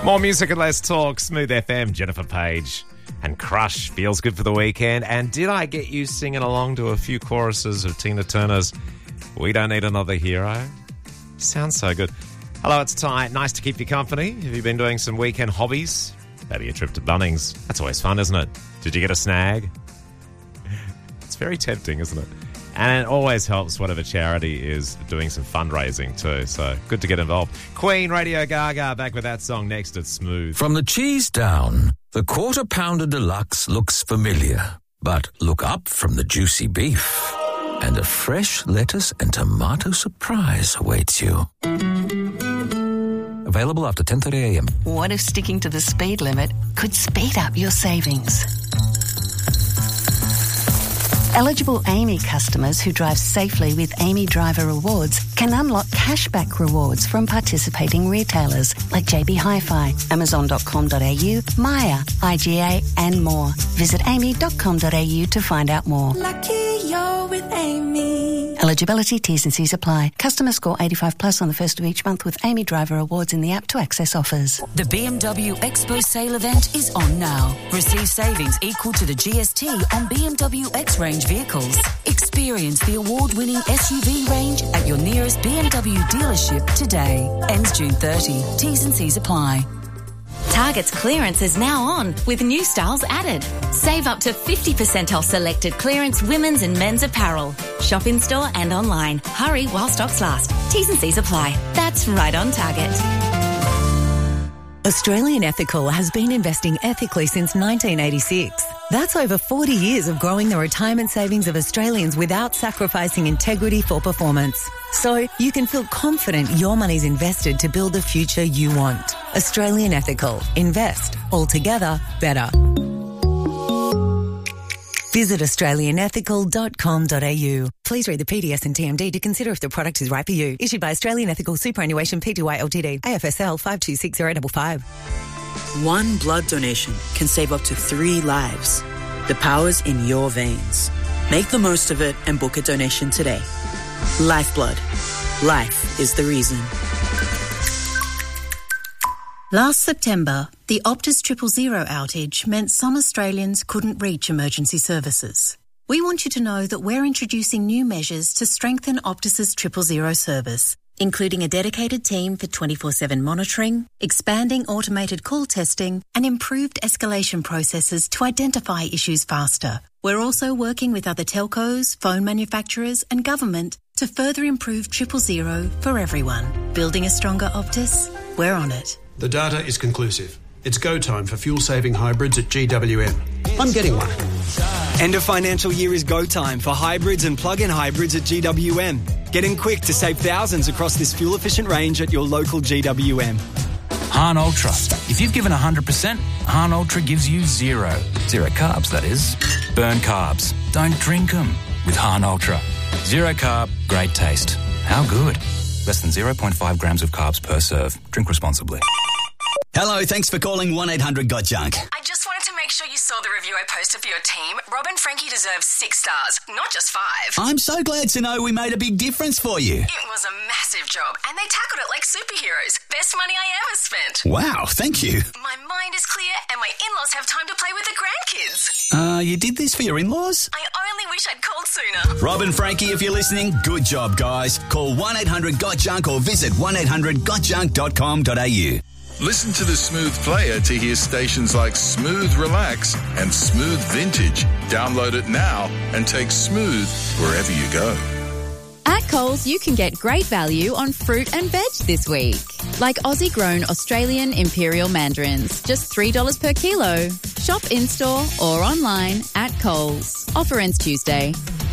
More music and less talk. Smooth FM, Jennifer Page. And Crush, feels good for the weekend. And did I get you singing along to a few choruses of Tina Turner's We Don't Need Another Hero? Sounds so good. Hello, it's Ty. Nice to keep you company. Have you been doing some weekend hobbies? Maybe a trip to Bunnings. That's always fun, isn't it? Did you get a snag? It's very tempting, isn't it? And it always helps whatever charity is doing some fundraising too. So good to get involved. Queen, Radio Gaga, back with that song next. It's Smooth. From the cheese down, the Quarter Pounder Deluxe looks familiar. But look up from the juicy beef, and a fresh lettuce and tomato surprise awaits you. Available after 10:30 a.m. What if sticking to the speed limit could speed up your savings? Eligible Amy customers who drive safely with Amy Driver Rewards can unlock cashback rewards from participating retailers like JB Hi-Fi, Amazon.com.au, Maya, IGA and more. Visit amy.com.au to find out more. Lucky you're with Amy. Eligibility, T's and C's apply. Customer score 85 plus on the first of each month with Amy Driver Awards in the app to access offers. The BMW Expo sale event is on now. Receive savings equal to the GST on BMW X range vehicles. Experience the award-winning SUV range at your nearest BMW dealership today. Ends June 30. T's and C's apply. Target's clearance is now on with new styles added. Save up to 50% off selected clearance women's and men's apparel. Shop in store and online. Hurry while stocks last. T's and C's apply. That's right on Target. Australian Ethical has been investing ethically since 1986. That's over 40 years of growing the retirement savings of Australians without sacrificing integrity for performance. So you can feel confident your money's invested to build the future you want. Australian Ethical. Invest. Altogether better. Visit australianethical.com.au. Please read the PDS and TMD to consider if the product is right for you. Issued by Australian Ethical Superannuation Pty Ltd. AFSL 5260055. One blood donation can save up to 3 lives. The power's in your veins. Make the most of it and book a donation today. Lifeblood. Life is the reason. Last September, the Optus 000 outage meant some Australians couldn't reach emergency services. We want you to know that we're introducing new measures to strengthen Optus's 000 service, including a dedicated team for 24/7 monitoring, expanding automated call testing, and improved escalation processes to identify issues faster. We're also working with other telcos, phone manufacturers, and government to further improve 000 for everyone. Building a stronger Optus? We're on it. The data is conclusive. It's go time for fuel-saving hybrids at GWM. I'm getting one. End of financial year is go time for hybrids and plug-in hybrids at GWM. Get in quick to save thousands across this fuel-efficient range at your local GWM. Hahn Ultra. If you've given 100%, Hahn Ultra gives you 0. 0 carbs, that is. Burn carbs. Don't drink them with Hahn Ultra. 0 carb, great taste. How good? Less than 0.5 grams of carbs per serve. Drink responsibly. Hello, thanks for calling 1-800-GOT-JUNK. I just wanted to make sure you saw the review I posted for your team. Rob and Frankie deserve 6 stars, not just 5. I'm so glad to know we made a big difference for you. It was a massive job, and they tackled it like superheroes. Best money I ever spent. Wow, thank you. My mind is clear, and my in-laws have time to play with the grandkids. You did this for your in-laws? I only wish I'd called sooner. Rob and Frankie, if you're listening, good job, guys. Call 1-800-GOT-JUNK or visit 1-800-GOTJUNK.com.au. Listen to the Smooth Player to hear stations like Smooth Relax and Smooth Vintage. Download it now and take Smooth wherever you go. At Coles, you can get great value on fruit and veg this week. Like Aussie-grown Australian Imperial Mandarins, just $3 per kilo. Shop in-store or online at Coles. Offer ends Tuesday.